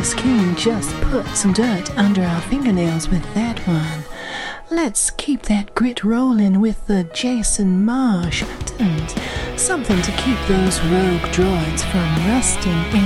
Marcus King just put some dirt under our fingernails with that one. Let's keep that grit rolling with the Jason Marsh. Something to keep those rogue droids from rusting in